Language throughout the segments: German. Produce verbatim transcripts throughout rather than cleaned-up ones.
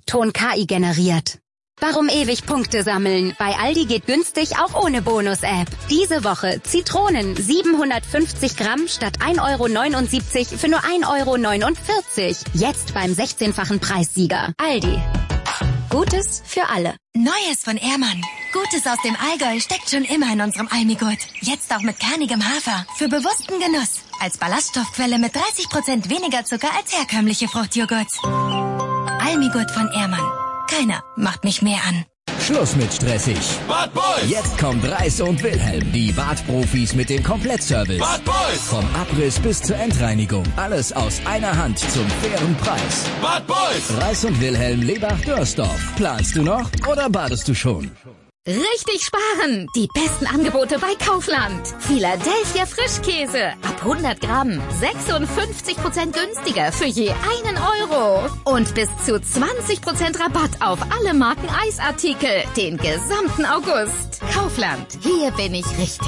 Ton K I generiert. Warum ewig Punkte sammeln? Bei Aldi geht günstig auch ohne Bonus-App. Diese Woche Zitronen siebenhundertfünfzig Gramm statt ein Euro neunundsiebzig für nur ein Euro neunundvierzig. Jetzt beim sechzehnfachen Preissieger. Aldi. Gutes für alle. Neues von Ehrmann. Gutes aus dem Allgäu steckt schon immer in unserem Almigurt. Jetzt auch mit kernigem Hafer. Für bewussten Genuss. Als Ballaststoffquelle mit dreißig Prozent weniger Zucker als herkömmliche Fruchtjoghurts. Almigurt von Ehrmann. Keiner macht mich mehr an. Schluss mit stressig. Bad Boys! Jetzt kommt Reis und Wilhelm, die Badprofis mit dem Komplettservice. Bad Boys! Vom Abriss bis zur Endreinigung. Alles aus einer Hand zum fairen Preis. Bad Boys! Reis und Wilhelm Lebach-Dörsdorf. Planst du noch oder badest du schon? Richtig sparen! Die besten Angebote bei Kaufland. Philadelphia Frischkäse. Ab hundert Gramm. sechsundfünfzig Prozent günstiger für je einen Euro. Und bis zu zwanzig Prozent Rabatt auf alle Marken Eisartikel. Den gesamten August. Kaufland. Hier bin ich richtig.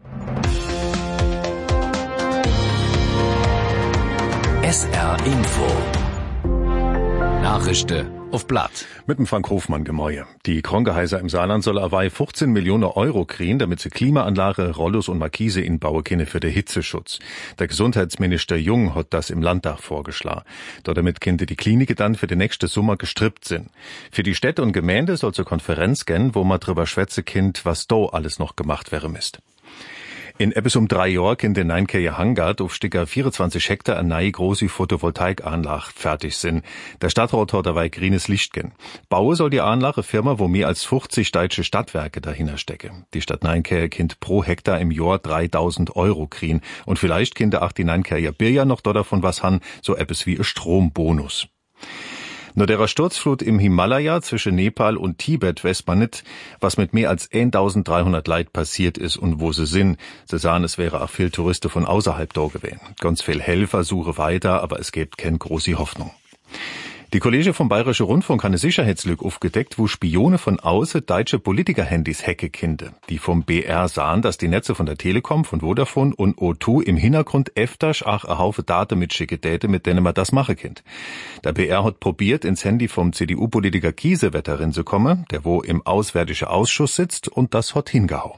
S R Info. Nachrichten auf Blatt. Mit dem Frank Hofmann Gemäue. Die Krongeheiser im Saarland soll awei fünfzehn Millionen Euro kriegen, damit sie Klimaanlage, Rollos und Markise inbauen können für den Hitzeschutz. Der Gesundheitsminister Jung hat das im Landtag vorgeschlagen. Dort damit könnte die Klinike dann für den nächsten Sommer gestrippt sind. Für die Städte und Gemeinde soll zur Konferenz gehen, wo man drüber schwätze kind, was da alles noch gemacht wäre Mist. In etwas um drei Jahren in den Neinkeer Hangard auf Sticker vierundzwanzig Hektar eine neue große Photovoltaikanlage fertig sind. Der Stadtrat hat dabei grünes Licht gehen. Bauen soll die Anlage Firma, wo mehr als fünfzig deutsche Stadtwerke dahinter stecken. Die Stadt Neinkeer kind pro Hektar im Jahr dreitausend Euro kriegen. Und vielleicht kind auch die Neinkeer Birja noch dort davon was han, so etwas wie ein Strombonus. Nur der Sturzflut im Himalaya zwischen Nepal und Tibet weiß man nicht, was mit mehr als eintausenddreihundert Leid passiert ist und wo sie sind. Sie sahen, es wäre auch viel Touristen von außerhalb da gewesen. Ganz viel Helfer suche weiter, aber es gibt keine große Hoffnung. Die Kollege vom Bayerischen Rundfunk hat eine Sicherheitslücke aufgedeckt, wo Spione von außen deutsche Politiker-Handys hacke kinde. Die vom B R sahen, dass die Netze von der Telekom, von Vodafone und O zwei im Hintergrund öfters auch ein Haufe Daten mit schicke Däte, mit denen man das machen kind. Der B R hat probiert, ins Handy vom C D U-Politiker Kiesewetter reinzukommen, der wo im Auswärtigen Ausschuss sitzt, und das hat hingehauen.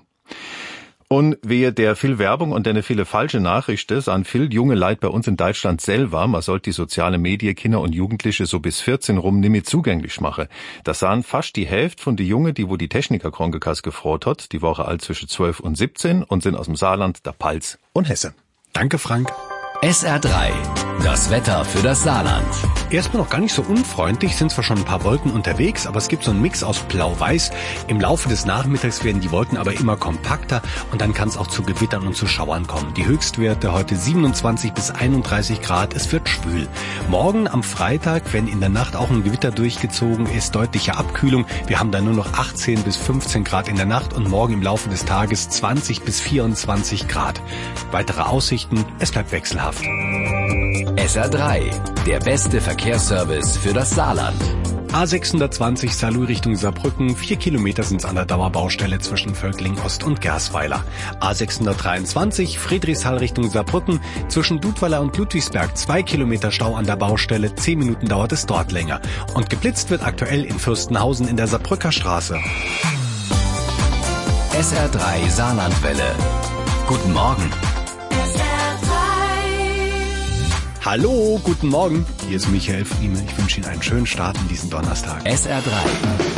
Und wehe der viel Werbung und eine viele falsche Nachrichten, sahen viel junge Leid bei uns in Deutschland selber, man sollte die soziale Medien Kinder und Jugendliche so bis vierzehn rum nimmer zugänglich machen. Das sahen fast die Hälfte von die Junge, die wo die Techniker-Krankenkasse gefreut hat, die Woche alt zwischen zwölf und siebzehn und sind aus dem Saarland, der Palz und Hesse. Danke, Frank. S R drei. Das Wetter für das Saarland. Erstmal noch gar nicht so unfreundlich, sind zwar schon ein paar Wolken unterwegs, aber es gibt so einen Mix aus Blau-Weiß. Im Laufe des Nachmittags werden die Wolken aber immer kompakter und dann kann es auch zu Gewittern und zu Schauern kommen. Die Höchstwerte heute siebenundzwanzig bis einunddreißig Grad, es wird schwül. Morgen am Freitag, wenn in der Nacht auch ein Gewitter durchgezogen ist, deutliche Abkühlung. Wir haben dann nur noch achtzehn bis fünfzehn Grad in der Nacht und morgen im Laufe des Tages zwanzig bis vierundzwanzig Grad. Weitere Aussichten, es bleibt wechselhaft. S R drei. Der beste Verkehrsservice für das Saarland. A sechshundertzwanzig Saarlouis Richtung Saarbrücken. Vier Kilometer sind's an der Dauerbaustelle zwischen Völkling Ost und Gersweiler. A sechshundertdreiundzwanzig Friedrichshall Richtung Saarbrücken. Zwischen Dudweiler und Ludwigsberg zwei Kilometer Stau an der Baustelle. Zehn Minuten dauert es dort länger. Und geblitzt wird aktuell in Fürstenhausen in der Saarbrücker Straße. S R drei Saarlandwelle. Guten Morgen. Hallo, guten Morgen. Hier ist Michael Frieme. Ich wünsche Ihnen einen schönen Start in diesen Donnerstag. S R drei.